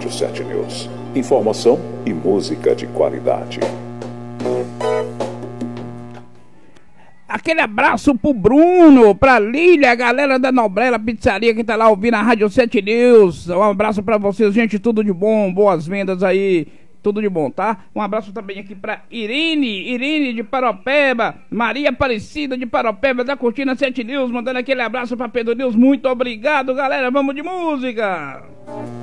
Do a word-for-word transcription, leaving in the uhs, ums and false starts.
Rádio sete News. Informação e música de qualidade. Aquele abraço pro Bruno, pra Lília, a galera da Nobrela Pizzaria que tá lá ouvindo a Rádio sete News. Um abraço pra vocês, gente, tudo de bom, boas vendas aí, tudo de bom, tá? Um abraço também aqui pra Irine, Irine de Paropeba, Maria Aparecida de Paropeba, da Cortina sete News, mandando aquele abraço pra Pedro News. Muito obrigado, galera, vamos de música!